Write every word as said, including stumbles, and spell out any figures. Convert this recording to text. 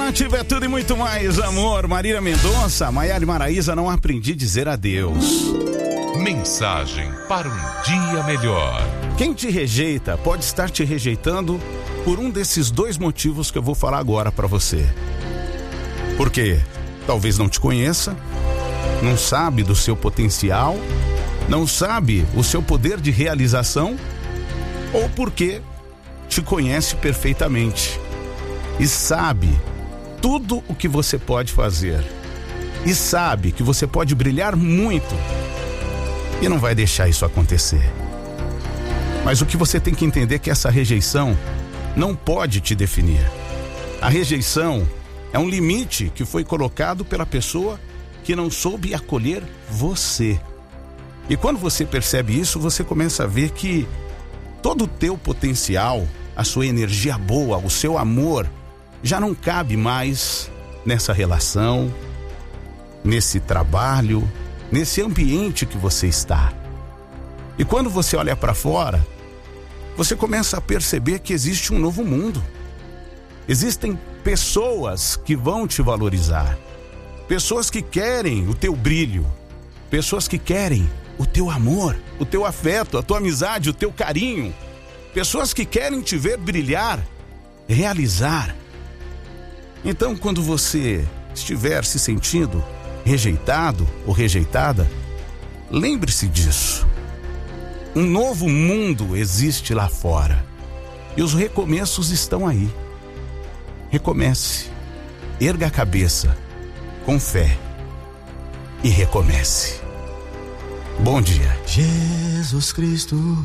Na Ativa é tudo e muito mais, amor. Marília Mendonça, Maiara e Maraísa, não aprendi a dizer adeus. Mensagem para um dia melhor. Quem te rejeita pode estar te rejeitando por um desses dois motivos que eu vou falar agora para você. Porque talvez não te conheça, não sabe do seu potencial, não sabe o seu poder de realização, ou porque te conhece perfeitamente e sabe tudo o que você pode fazer e sabe que você pode brilhar muito e não vai deixar isso acontecer. Mas o que você tem que entender é que essa rejeição não pode te definir. A rejeição é um limite que foi colocado pela pessoa que não soube acolher você. E quando você percebe isso, você começa a ver que todo o teu potencial, a sua energia boa, o seu amor, já não cabe mais nessa relação, nesse trabalho, nesse ambiente que você está. E quando você olha para fora, você começa a perceber que existe um novo mundo. Existem pessoas que vão te valorizar, pessoas que querem o teu brilho, pessoas que querem o teu amor, o teu afeto, a tua amizade, o teu carinho, pessoas que querem te ver brilhar, realizar. Então, quando você estiver se sentindo rejeitado ou rejeitada, lembre-se disso. Um novo mundo existe lá fora e os recomeços estão aí. Recomece, erga a cabeça, com fé e recomece. Bom dia. Jesus Cristo